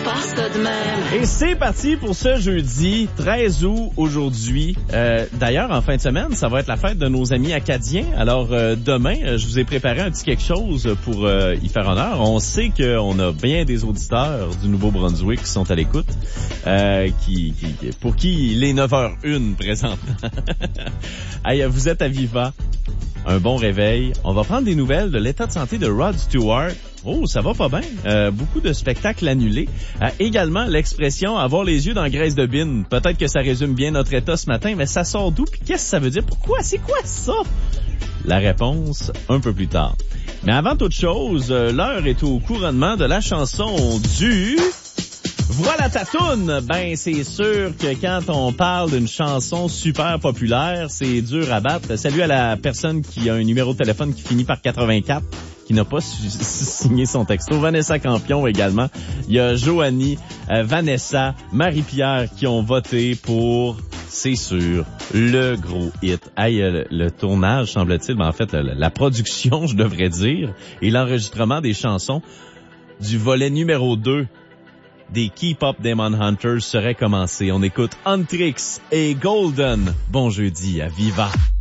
pas ça de même. Et c'est parti pour ce jeudi 13 août aujourd'hui. D'ailleurs, en fin de semaine, ça va être la fête de nos amis acadiens. Alors demain, je vous ai préparé un petit quelque chose pour y faire honneur. On sait qu'on a bien des auditeurs du Nouveau-Brunswick qui sont à l'écoute, pour qui il est 9h01 présentement. Hey, vous êtes à Viva. Un bon réveil. On va prendre des nouvelles de l'état de santé de Rod Stewart. Oh, ça va pas bien. Beaucoup de spectacles annulés. Également, l'expression « avoir les yeux dans la graisse de bine ». Peut-être que ça résume bien notre état ce matin, mais ça sort d'où? Puis qu'est-ce que ça veut dire? Pourquoi? C'est quoi ça? La réponse, un peu plus tard. Mais avant toute chose, l'heure est au couronnement de la chanson du... Voilà ta toune! Ben, c'est sûr que quand on parle d'une chanson super populaire, c'est dur à battre. Salut à la personne qui a un numéro de téléphone qui finit par 84, qui n'a pas signé son texto. Vanessa Campion également. Il y a Joanie, Vanessa, Marie-Pierre qui ont voté pour, c'est sûr, le gros hit. Hey, le tournage, semble-t-il, ben en fait, la production, je devrais dire, et l'enregistrement des chansons du volet numéro 2 des Keep Up Demon Hunters serait commencé. On écoute Huntrix et Golden. Bon jeudi à Viva.